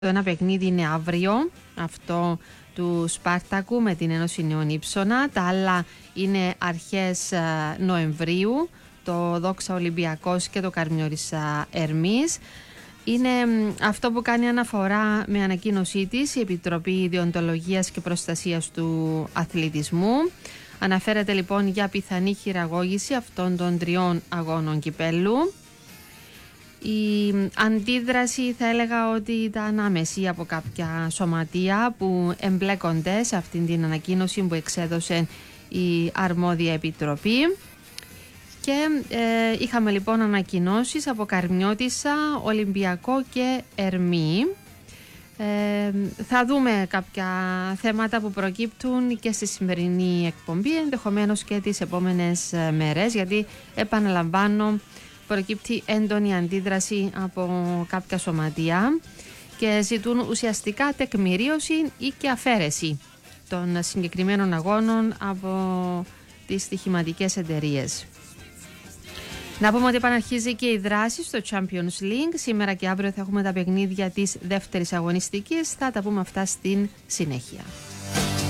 Το ένα παιχνίδι είναι αύριο, αυτό του Σπάρτακου με την Ένωση Νέων Ήψονα. Τα άλλα είναι αρχές Νοεμβρίου, το Δόξα Ολυμπιακός και το Καρμιώρης Ερμής. Είναι αυτό που κάνει αναφορά με ανακοίνωσή της η Επιτροπή Διοντολογίας και Προστασίας του Αθλητισμού. Αναφέρεται λοιπόν για πιθανή χειραγώγηση αυτών των 3 αγώνων κυπέλλου. Η αντίδραση θα έλεγα ότι ήταν άμεση από κάποια σωματεία που εμπλέκονται σε αυτήν την ανακοίνωση που εξέδωσε η αρμόδια επιτροπή. Και είχαμε λοιπόν ανακοινώσεις από Καρμιώτισσα, Ολυμπιακό και Ερμή. Θα δούμε κάποια θέματα που προκύπτουν και στη σημερινή εκπομπή, ενδεχομένως και τις επόμενες μέρες, γιατί επαναλαμβάνω προκύπτει έντονη αντίδραση από κάποια σωματεία και ζητούν ουσιαστικά τεκμηρίωση ή και αφαίρεση των συγκεκριμένων αγώνων από τις στοιχηματικές εταιρείες. Να πούμε ότι επαναρχίζει και η δράση στο Champions League. Σήμερα και αύριο θα έχουμε τα παιχνίδια της δεύτερης αγωνιστικής. Θα τα πούμε αυτά στην συνέχεια.